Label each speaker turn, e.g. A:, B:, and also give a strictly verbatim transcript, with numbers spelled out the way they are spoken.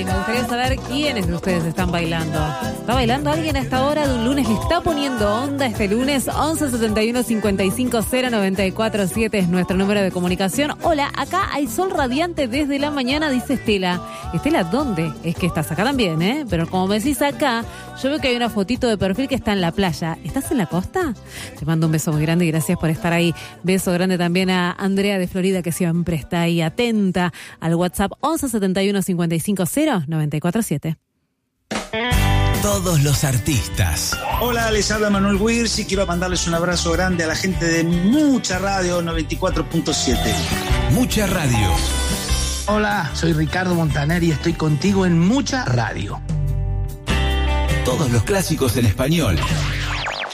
A: me gustaría saber quiénes de ustedes están bailando. ¿Está bailando alguien a esta hora de un lunes? ¿Le está poniendo onda este lunes? once setenta y uno cincuenta y cinco cero noventa y cuatro siete es nuestro número de comunicación. Hola, acá hay sol radiante desde la mañana, dice Estela. Estela, ¿dónde? Es que estás acá también, ¿eh? Pero como me decís acá, yo veo que hay una fotito de perfil que está en la playa. ¿Estás en la costa? Te mando un beso muy grande y gracias por estar ahí. Beso grande también a Andrea de Florida, que siempre está ahí atenta al WhatsApp once setenta y uno cincuenta y cinco cero noventa y cuatro siete.
B: Todos los artistas.
C: Hola, les habla Manuel Wirz y quiero mandarles un abrazo grande a la gente de Mucha Radio noventa y cuatro punto siete.
B: Mucha Radio.
D: Hola, soy Ricardo Montaner y estoy contigo en Mucha Radio.
B: Todos los clásicos en español.